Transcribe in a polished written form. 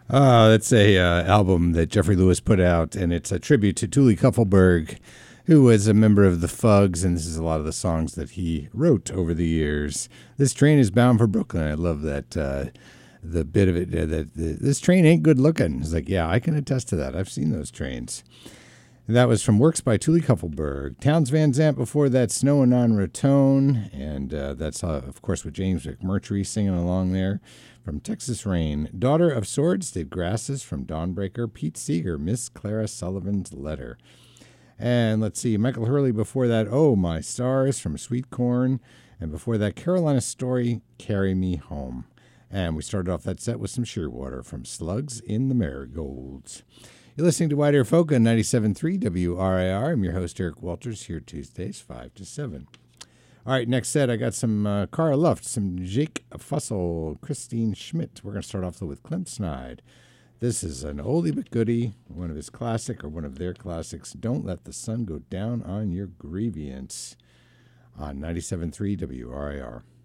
That's a album that Jeffrey Lewis put out, and it's a tribute to Tuli Kuffelberg, who was a member of the Fugs, and this is a lot of the songs that he wrote over the years. This train is bound for Brooklyn. I love that, the bit of it, this train ain't good looking. It's like, yeah, I can attest to that. I've seen those trains. And that was from Works by Tuli Kuffelberg. Towns Van Zandt before that, Snow and Non Ratone, and that's, of course, with James McMurtry singing along there. From Texas Rain, Daughter of Swords did Grasses from Dawnbreaker. Pete Seeger, Miss Clara Sullivan's Letter. And let's see, Michael Hurley before that, Oh My Stars from Sweet Corn. And before that, Carolina Story, Carry Me Home. And we started off that set with some Shearwater from Slugs in the Marigolds. You're listening to White Air Folk on 97.3 WRIR. I'm your host, Eric Walters, here Tuesdays, 5 to 7. All right, next set, I got some Cara Luft, some Jake Fussell, Christine Schmidt. We're going to start off with Clint Snide. This is an oldie but goodie, one of his classic, or one of their classics, Don't Let the Sun Go Down on Your Grievance, on 97.3 WRIR.